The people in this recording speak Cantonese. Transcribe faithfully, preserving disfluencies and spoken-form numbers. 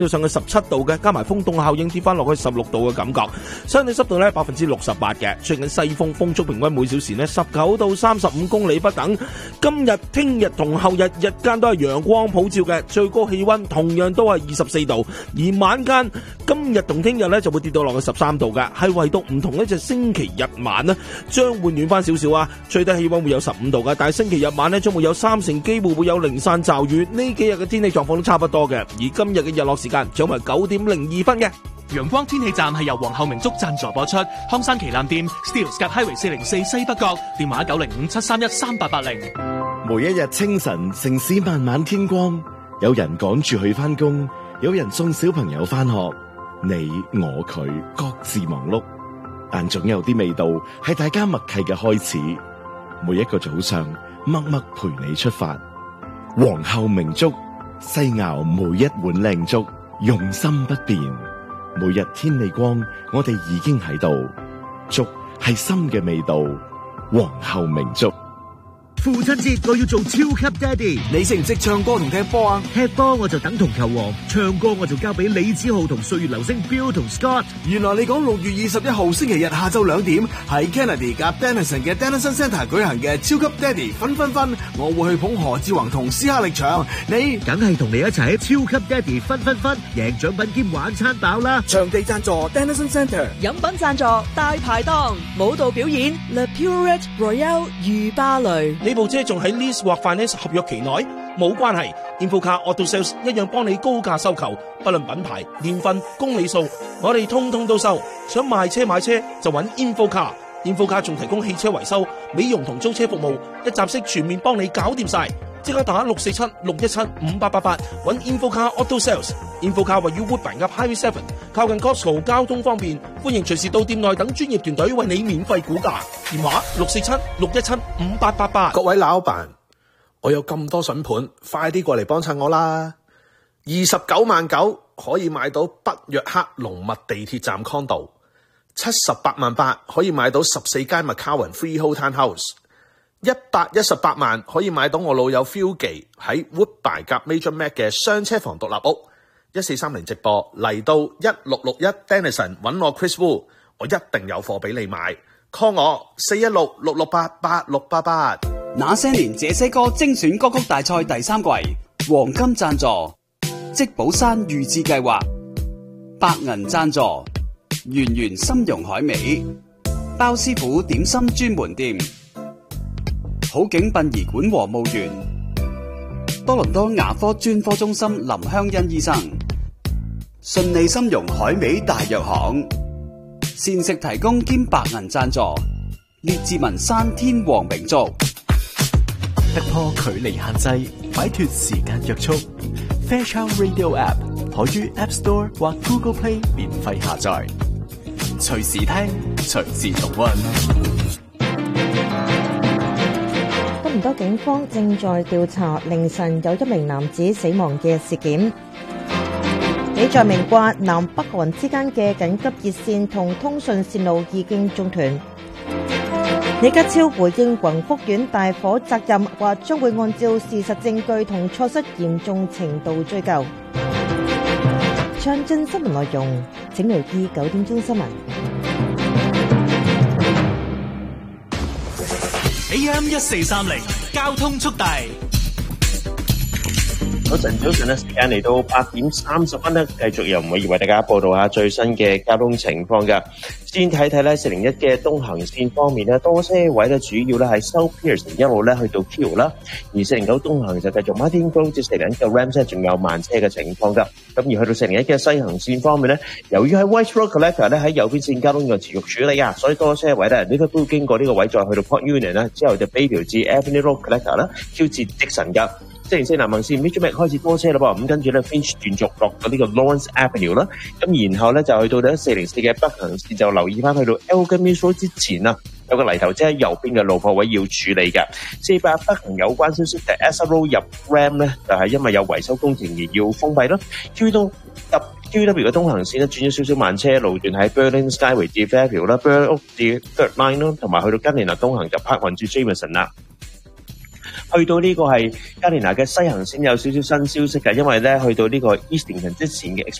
要上去十七度嘅，加埋風凍效應跌翻落去十六度嘅感覺，相對濕度咧百分之六十八嘅，吹緊西風，風速平均每小時呢十九到三十五公里不等。今日、聽日同後日日間都係陽光普照嘅，最高氣溫同樣都係二十四度，而晚間今日同聽日咧就會跌到落去十三度嘅，係唯獨唔同呢，就星期日晚呢將會暖翻少少啊，最低氣溫會有十五度嘅，但係星期日晚呢將會有三成機會會有零散驟雨，呢幾日嘅天氣狀況都差不多嘅，而今日嘅日落時間仲係九點零二分嘅。 陽光天氣站係由皇后明燭贊助播出，康山旗艦店 Steeles 隔 Highway 四零四西北角，電話九零五七三一三八八零。 每一日清晨，城市慢慢天光，有人趕住去返工，有人送小朋友返學，你我佢各自忙碌，但總有啲味道係大家默契嘅開始。每一個早上，默默陪你出發。皇后明燭，細熬每一碗靚粥，用心不變。每日天未光，我哋已經喺度。粥係心嘅味道，皇后明燭。 父親節我要做超級爹哋， 你識唔識唱歌同踢波啊？ 踢波我就等同球王，唱歌我就交俾李子浩同歲月流星 Bill 同 Scott。 原來你講六月二十一號星期日下晝兩點喺 Kennedy 夾 Denison 嘅 Denison Centre 舉行嘅超級爹哋分分分，我會去捧何志宏同斯克力場，你梗係同你一齊喺超級爹哋分分分，贏獎品兼玩餐飽啦！ 場地贊助 Denison Centre， 飲品贊助大排檔，舞蹈表演 Le Purette Royale 御芭蕾。 呢部車仲喺 lease 或 finance 合約期內，冇關係 InfoCar Auto Sales 一樣幫你高價收購，不論品牌、年份、公里數，我哋通通都收。想賣車買車就揾 InfoCar， InfoCar 仲提供汽車維修、美容同租車服務，一站式全面幫你搞掂晒。即刻打六四七六一七五八八八揾 InfoCar Auto Sales。InfoCar 位於 Woodbine 及 Highway Seven， 靠近 Costco， 交通方便，歡迎隨時到店內等專業團隊為你免費估價。電話六四七六一七五八八八。 各位老闆，我有咁多筍盤，快啲過嚟幫襯我啦！二十九萬九可以買到北約克龍密地鐵站 condo， 七十八萬八可以買到十四間 McCowan Freehold Townhouse， 一百一十八萬可以買到我老友 Phil 記喺 Woodbine 夾 Major Mac 嘅雙車房獨立屋。一四三零直播嚟到一六六一 Denison 揾我 Chris Wu， 我一定有貨俾你買。call 我四一六六六八八六八八。 那些年這些歌精選歌曲大賽第三季，黃金贊助積寶山預置計劃，白銀贊助圓圓參茸海味，包師傅點心專門店，好景殯儀館和墓園，多倫多牙科專科中心林香欣醫生，順利參茸海味大藥行，膳食提供兼白銀贊助，列治文山天王名族。 突破距離限制，擺脫時間約束。Fairchild Radio App 可於 App Store 或 Google Play 免費下載，隨時聽，隨時重溫。 多倫多警方正在調查凌晨有一名男子死亡嘅事件。你在明掛南北韓之間嘅緊急熱線同通訊線路已經中斷。李家超回應宏福苑大火責任，話將會按照事實證據同錯失嚴重程度追究。詳盡新聞內容，請留意九點鐘新聞。 A M 一四三零交通速遞。 早晨，早晨咧，時間嚟到八點三十分咧，繼續由吳偉儀為大家報道下最新嘅交通情況㗎。先睇睇咧，四零一嘅東行線方面咧，多車位咧，主要咧係收 Pearson 一路咧去到 Q 啦，而四零九東行就繼續 Martin Road 至四零一嘅 Ramsey 仲有慢車嘅情況㗎。咁而去到四零一嘅西行線方面咧，由於喺 White Road Collector 咧喺右邊線交通又持續處理啊，所以多車位咧，呢個都經過呢個位再去到 Port Union 啦，之後就 Bayview 至 Avenue Road Collector 啦，超至 Dixon 㗎。四零四南行線 Major Mac 開始多車啦噃，咁跟住咧 Finch 斷續落到呢個 Lawrence Avenue 啦，咁然後咧就去到咧四零四嘅北行線就留意翻去到 Elgin Mills Road 之前啊，有個泥頭車喺右邊嘅路破位要處理嘅。四百北行有關消息就 S R Road 入 Ram 咧，就係因為有維修工程而要封閉啦。Q 東 Q W 嘅東行線咧轉咗少少慢車路段喺 Berlin Skyway 至 Fairview 啦 ，Burloak 至 Third Line 啦，同埋去到吉連拿東行就 Park One 至 Jameson 啦。 去到呢個係加連拿嘅西行線有少少新消息嘅，因為咧去到呢個 Eastington 之前嘅